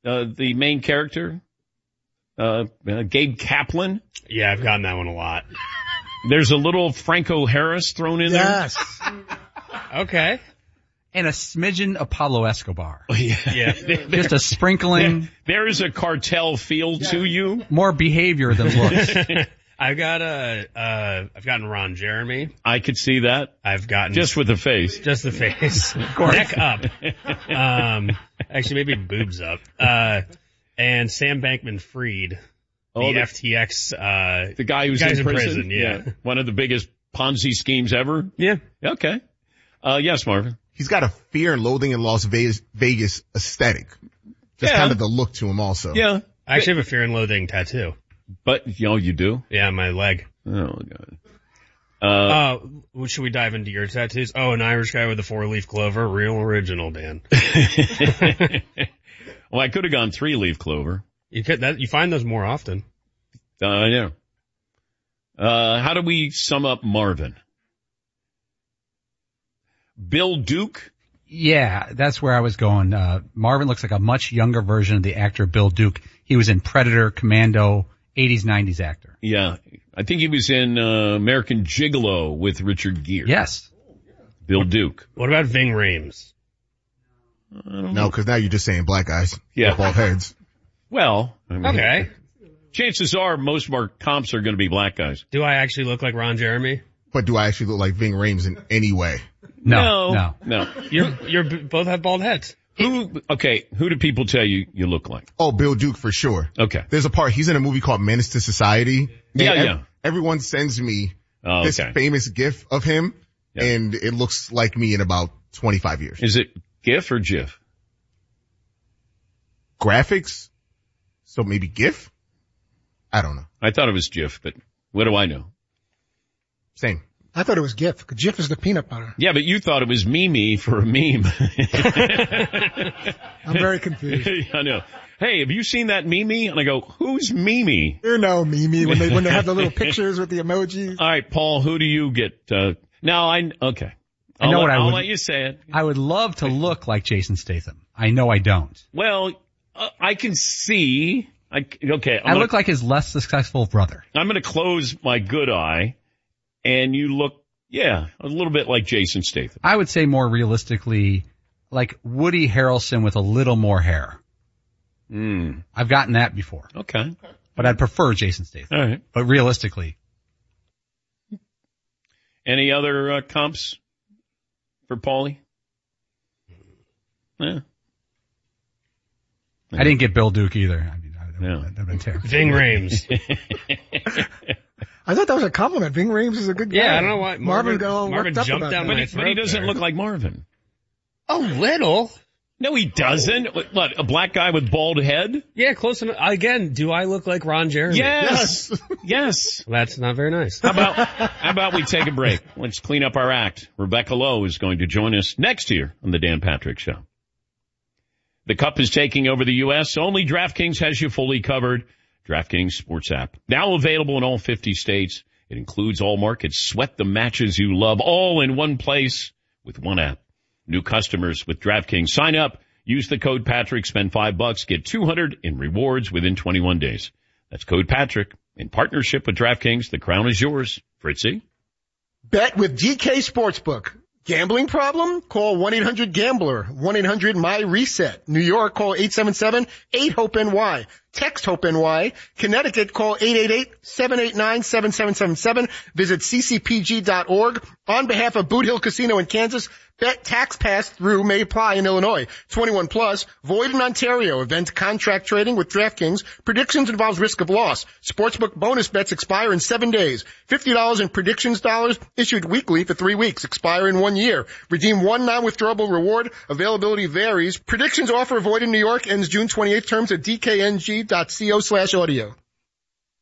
the main character, Gabe Kaplan. Yeah, I've gotten that one a lot. There's a little Franco Harris thrown in there. Yes. Okay. And a smidgen Apollo Escobar. Oh, yeah. Just a sprinkling. There is a cartel feel to you. More behavior than looks. I've gotten Ron Jeremy. I could see that. I've gotten just with the face. Just the face. Neck up. Actually maybe boobs up. And Sam Bankman-Fried. The FTX, the guy who's in prison. Yeah. One of the biggest Ponzi schemes ever. Yeah. Okay. Yes, Marvin. He's got a fear and loathing in Las Vegas aesthetic. Just kind of the look to him also. Yeah. I actually have a fear and loathing tattoo. But, you do? Yeah, on my leg. Oh, God. Should we dive into your tattoos? Oh, an Irish guy with a 4-leaf clover. Real original, Dan. Well, I could have gone 3-leaf clover. You find those more often. I know. How do we sum up Marvin? Bill Duke? Yeah, that's where I was going. Marvin looks like a much younger version of the actor Bill Duke. He was in Predator, Commando, 80s, 90s actor. Yeah. I think he was in American Gigolo with Richard Gere. Yes. Bill Duke. What about Ving Rhames? No, because now you're just saying black guys. Yeah. Bald heads. Well, okay. Chances are most of our comps are going to be black guys. Do I actually look like Ron Jeremy? But do I actually look like Ving Rhames in any way? No. You're both have bald heads. Who do people tell you look like? Oh, Bill Duke for sure. Okay. There's a part, he's in a movie called Menace to Society. Yeah. Everyone sends me this famous gif of him, and it looks like me in about 25 years. Is it GIF or GIF? Graphics? So maybe GIF? I don't know. I thought it was GIF, but what do I know? Same. I thought it was GIF. GIF is the peanut butter. Yeah, but you thought it was Mimi for a meme. I'm very confused. I know. Hey, have you seen that Mimi? And I go, who's Mimi? You know Mimi when they have the little pictures with the emojis. All right, Paul, who do you get? Okay. I'll let you say it. I would love to look like Jason Statham. I know I don't. Well, I can see. I look like his less successful brother. I'm going to close my good eye, and you look, a little bit like Jason Statham. I would say more realistically, like Woody Harrelson with a little more hair. I've gotten that before. Okay. But I'd prefer Jason Statham. All right. But realistically. Any other comps for Paulie? Yeah. I didn't get Bill Duke either. I mean, that'd been terrible. Ving Rhames. I thought that was a compliment. Ving Rhames is a good guy. Yeah, I don't know why. Marvin jumped down my throat. But he doesn't look like Marvin. A little. No, he doesn't. What, a black guy with bald head? Yeah, close enough. Again, do I look like Ron Jeremy? Yes. Yes. That's not very nice. How about we take a break? Let's clean up our act. Rebecca Lowe is going to join us next year on the Dan Patrick Show. The Cup is taking over the U.S. Only DraftKings has you fully covered. DraftKings Sports app. Now available in all 50 states. It includes all markets. Sweat the matches you love all in one place with one app. New customers with DraftKings. Sign up. Use the code Patrick. Spend $5. Get $200 in rewards within 21 days. That's code Patrick. In partnership with DraftKings, the crown is yours. Fritzy? Bet with GK Sportsbook. Gambling problem? Call 1-800-GAMBLER. 1-800-MY-RESET. New York, call 877-8-HOPE-NY. Text HOPE-NY. Connecticut, call 888-789-7777. Visit ccpg.org. On behalf of Boot Hill Casino in Kansas, bet tax pass-through may apply in Illinois. 21 plus. Void in Ontario. Event contract trading with DraftKings. Predictions involves risk of loss. Sportsbook bonus bets expire in 7 days. $50 in predictions dollars issued weekly for 3 weeks. Expire in 1 year. Redeem one non-withdrawable reward. Availability varies. Predictions offer void in New York. Ends June 28th. Terms at dkng.co/audio.